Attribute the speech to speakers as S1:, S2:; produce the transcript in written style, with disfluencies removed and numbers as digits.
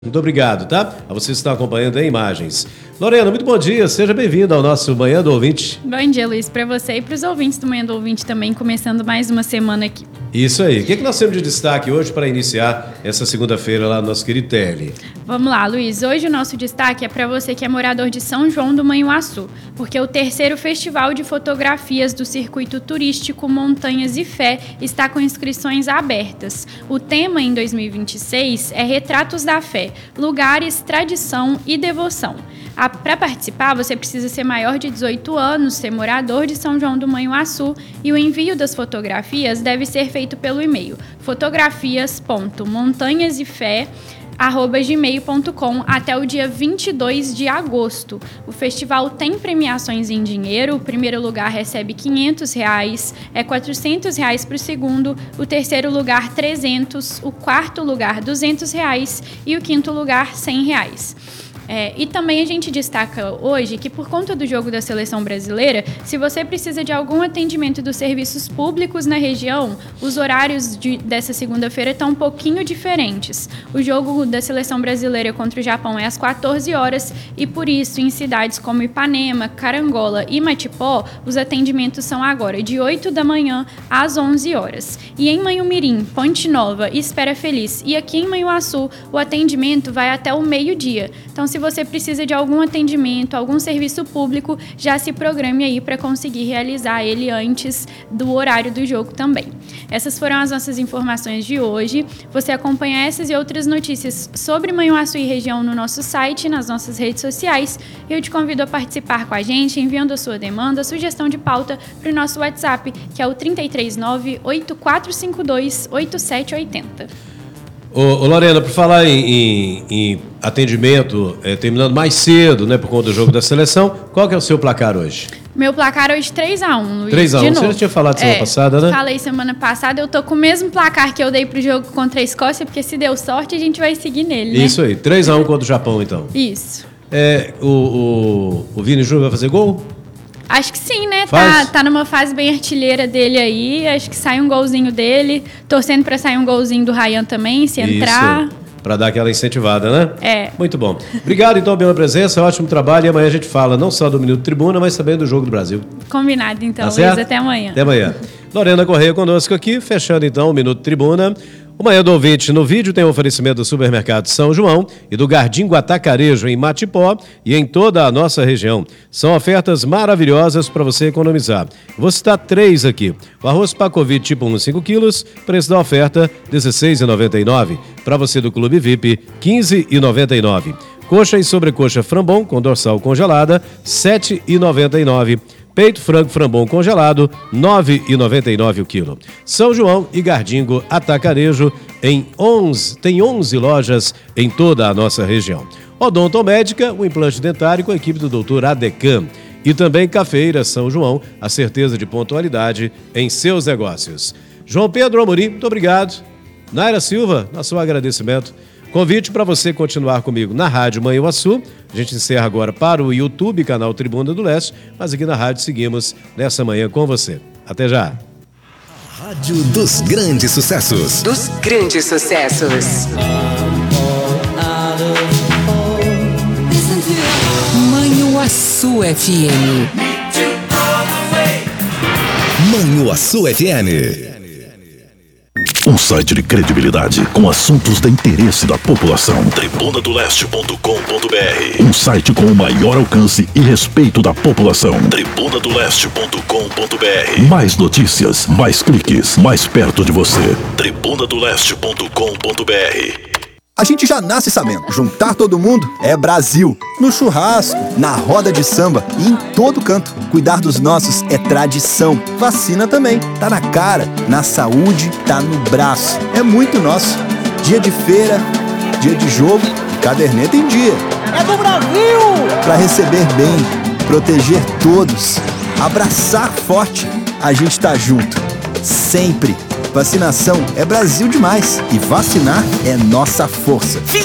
S1: Muito obrigado, tá? A vocês que estão acompanhando em imagens. Lorena, muito bom dia, seja bem-vinda ao nosso Manhã do Ouvinte.
S2: Bom dia, Luiz, para você e para os ouvintes do Manhã do Ouvinte também, começando mais uma semana aqui.
S1: Isso aí. O que nós temos de destaque hoje para iniciar essa segunda-feira lá no nosso querido TL?
S2: Vamos lá, Luiz. Hoje o nosso destaque é para você que é morador de São João do Manhuaçu, porque o terceiro Festival de Fotografias do Circuito Turístico Montanhas e Fé está com inscrições abertas. O tema em 2026 é Retratos da Fé, Lugares, Tradição e Devoção. Para participar, você precisa ser maior de 18 anos, ser morador de São João do Manhuaçu e o envio das fotografias deve ser feito pelo e-mail fotografias.montanhasefé@gmail.com até o dia 22 de agosto. O festival tem premiações em dinheiro, o primeiro lugar recebe R$500, R$400 para o segundo, o terceiro lugar R$300, o quarto lugar R$200 e o quinto lugar R$100. E também a gente destaca hoje que, por conta do jogo da Seleção Brasileira, se você precisa de algum atendimento dos serviços públicos na região, os horários dessa segunda-feira estão um pouquinho diferentes. O jogo da Seleção Brasileira contra o Japão é às 14 horas e, por isso, em cidades como Ipanema, Carangola e Matipó, os atendimentos são agora de 8 da manhã às 11 horas. E em Manhumirim, Ponte Nova e Espera Feliz e aqui em Manhuaçu, o atendimento vai até o meio-dia. Então, se você precisa de algum atendimento, algum serviço público, já se programe aí para conseguir realizar ele antes do horário do jogo também. Essas foram as nossas informações de hoje. Você acompanha essas e outras notícias sobre Manhuaçu e região no nosso site, nas nossas redes sociais. Eu te convido a participar com a gente, enviando a sua demanda, a sugestão de pauta para o nosso WhatsApp, que é o 339-8452-8780.
S1: Ô Lorena, por falar em atendimento, terminando mais cedo, né, por conta do jogo da seleção, qual que é o seu placar hoje?
S2: Meu placar hoje 3-1, Luiz.
S1: 3-1, você já tinha falado semana passada, né?
S2: Falei semana passada, eu tô com o mesmo placar que eu dei pro jogo contra a Escócia, porque se deu sorte a gente vai seguir nele, né?
S1: Isso aí, 3-1 contra o Japão, então.
S2: Isso.
S1: O Vini Júnior vai fazer gol?
S2: Acho que sim, né?
S1: Faz?
S2: Tá numa fase bem artilheira dele aí. Acho que sai um golzinho dele. Torcendo pra sair um golzinho do Ryan também, se entrar.
S1: Isso, pra dar aquela incentivada, né?
S2: É.
S1: Muito bom. Obrigado, então, pela presença. Ótimo trabalho. E amanhã a gente fala não só do Minuto Tribuna, mas também do Jogo do Brasil.
S2: Combinado, então,
S1: Tá
S2: Luiz.
S1: certo?
S2: Até amanhã.
S1: Até amanhã. Lorena Correia conosco aqui, fechando, então, o Minuto Tribuna. O Manhã do Ouvinte no vídeo tem um oferecimento do Supermercado São João e do Gardingo Atacarejo em Matipó e em toda a nossa região. São ofertas maravilhosas para você economizar. Vou citar 3 aqui. O arroz Pacovit tipo 1, 5 quilos, preço da oferta R$ 16,99. Para você do Clube VIP, R$ 15,99. Coxa e sobrecoxa Frambon com dorsal congelada, R$ 7,99. Peito frango Frambon congelado, R$ 9,99 o quilo. São João e Gardingo Atacarejo tem 11 lojas em toda a nossa região. Odontomédica, o implante dentário com a equipe do Dr. Adecan. E também Cafeira São João, a certeza de pontualidade em seus negócios. João Pedro Amorim, muito obrigado. Naira Silva, nosso agradecimento. Convite para você continuar comigo na Rádio Manhuaçu. A gente encerra agora para o YouTube, canal Tribuna do Leste, mas aqui na rádio seguimos nessa manhã com você. Até já.
S3: Rádio dos grandes sucessos.
S4: Dos grandes sucessos. Manhuaçu FM.
S3: Manhuaçu FM. Um site de credibilidade com assuntos de interesse da população. Tribunadoleste.com.br. Um site com o maior alcance e respeito da população. Tribunadoleste.com.br. Mais notícias, mais cliques, mais perto de você. Tribunadoleste.com.br.
S5: A gente já nasce sabendo, juntar todo mundo é Brasil. No churrasco, na roda de samba e em todo canto. Cuidar dos nossos é tradição. Vacina também, tá na cara. Na saúde, tá no braço. É muito nosso. Dia de feira, dia de jogo, caderneta em dia.
S6: É do Brasil!
S5: Pra receber bem, proteger todos, abraçar forte, a gente tá junto. Sempre. Vacinação é Brasil demais e vacinar é nossa força.